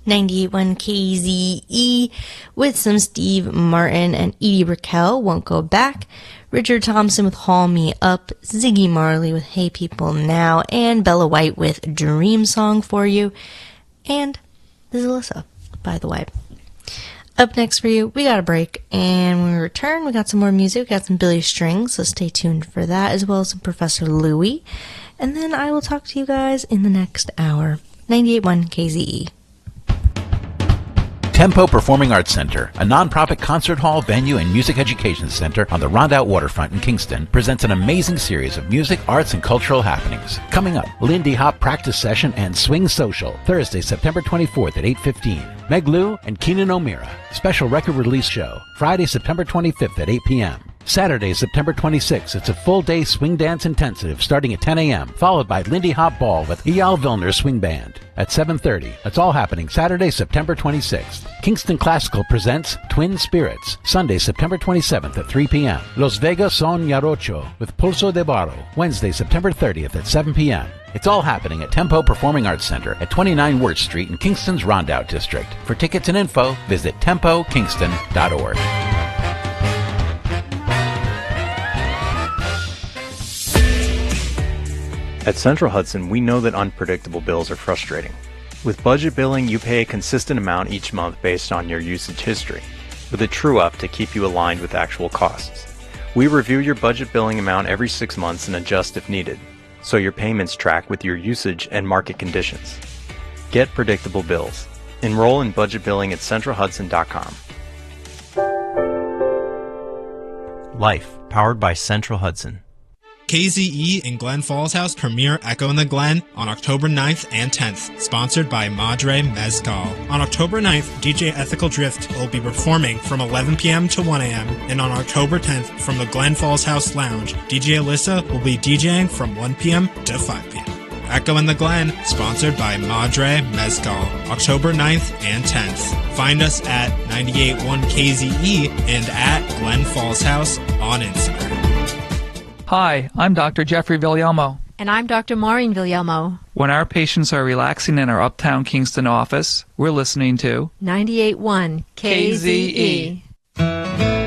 98.1 KZE with some Steve Martin and Edie Brickell, Won't Go Back. Richard Thompson with Haul Me Up. Ziggy Marley with Hey People Now. And Bella White with Dream Song for you. And this is Alyssa, by the way. Up next for you, we got a break. And when we return, we got some more music. We got some Billy Strings, so stay tuned for that, as well as some Professor Louie. And then I will talk to you guys in the next hour. 98.1 KZE. Tempo Performing Arts Center, a nonprofit concert hall, venue, and music education center on the Rondout waterfront in Kingston, presents an amazing series of music, arts, and cultural happenings. Coming up, Lindy Hop Practice Session and Swing Social, Thursday, September 24th at 8:15. Meg Lou and Keenan O'Meara, special record release show, Friday, September 25th at 8 p.m. Saturday, September 26th, it's a full-day swing dance intensive starting at 10 a.m., followed by Lindy Hop Ball with Eyal Vilner Swing Band at 7:30. That's all happening Saturday, September 26th. Kingston Classical presents Twin Spirits, Sunday, September 27th at 3 p.m. Los Vegas Son Jarocho with Pulso de Barro, Wednesday, September 30th at 7 p.m. It's all happening at Tempo Performing Arts Center at 29 Wirt Street in Kingston's Rondout District. For tickets and info, visit tempokingston.org. At Central Hudson, we know that unpredictable bills are frustrating. With budget billing, you pay a consistent amount each month based on your usage history, with a true-up to keep you aligned with actual costs. We review your budget billing amount every 6 months and adjust if needed, so your payments track with your usage and market conditions. Get predictable bills. Enroll in budget billing at centralhudson.com. Life, powered by Central Hudson. KZE and Glen Falls House premiere Echo in the Glen on October 9th and 10th, sponsored by Madre Mezcal. On October 9th, DJ Ethical Drift will be performing from 11 p.m. to 1 a.m., and on October 10th, from the Glen Falls House Lounge, DJ Alyssa will be DJing from 1 p.m. to 5 p.m. Echo in the Glen, sponsored by Madre Mezcal, October 9th and 10th. Find us at 98.1 KZE and at Glen Falls House on Instagram. Hi, I'm Dr. Jeffrey Villalmo. And I'm Dr. Maureen Villalmo. When our patients are relaxing in our Uptown Kingston office, we're listening to 98.1 KZE.